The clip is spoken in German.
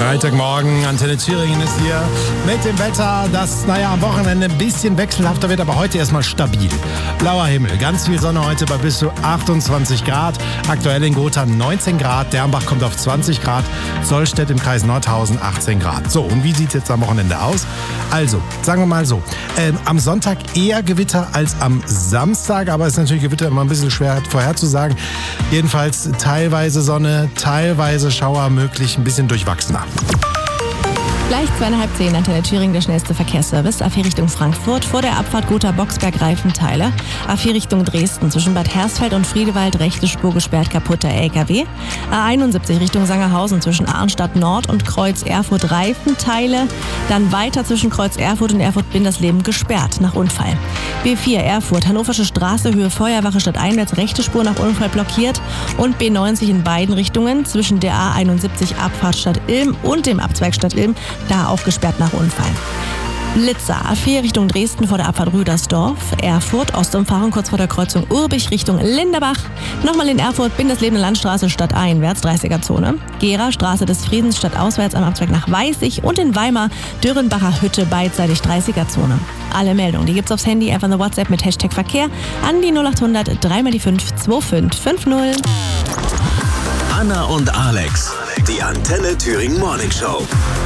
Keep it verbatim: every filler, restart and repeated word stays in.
Freitagmorgen, Antenne Thüringen ist hier mit dem Wetter, das, naja, am Wochenende ein bisschen wechselhafter wird, aber heute erstmal stabil. Blauer Himmel, ganz viel Sonne heute bei bis zu achtundzwanzig Grad. Aktuell in Gotha neunzehn Grad, Dernbach kommt auf zwanzig Grad, Sollstedt im Kreis Nordhausen achtzehn Grad. So, und wie sieht es jetzt am Wochenende aus? Also, sagen wir mal so, ähm, am Sonntag eher Gewitter als am Samstag, aber es ist natürlich Gewitter immer ein bisschen schwer vorherzusagen. Jedenfalls teilweise Sonne, teilweise Schauer möglich, ein bisschen durchwachsener. Gleich zweieinhalb zehn, Antenne Thüringen, der schnellste Verkehrsservice. A vier Richtung Frankfurt, vor der Abfahrt Gotha Boxberg Reifenteile. A vier Richtung Dresden, zwischen Bad Hersfeld und Friedewald, rechte Spur gesperrt, kaputter L K W. A einundsiebzig Richtung Sangerhausen, zwischen Arnstadt Nord und Kreuz Erfurt Reifenteile. Dann weiter zwischen Kreuz Erfurt und Erfurt-Bindersleben gesperrt, nach Unfall. B vier Erfurt, Hannoversche Straße, Höhe Feuerwache stadteinwärts, rechte Spur nach Unfall blockiert. Und B neunzig in beiden Richtungen, zwischen der A einundsiebzig Abfahrt Stadt Ilm und dem Abzweig Stadt Ilm, da auch gesperrt nach Unfall. Blitzer, A vier Richtung Dresden vor der Abfahrt Rüdersdorf, Erfurt, Ostumfahrung kurz vor der Kreuzung Urbich Richtung Linderbach, nochmal in Erfurt, Bindersleben Landstraße stadteinwärts, dreißiger Zone, Gera, Straße des Friedens stadtauswärts am Abzweig nach Weißig und in Weimar, Dürrenbacher Hütte beidseitig dreißiger Zone. Alle Meldungen, die gibt's aufs Handy, einfach eine WhatsApp mit Hashtag Verkehr an die null acht hundert drei mal die fünf zwei fünf fünf null. Anna und Alex, die Antenne Thüringen Morning Show.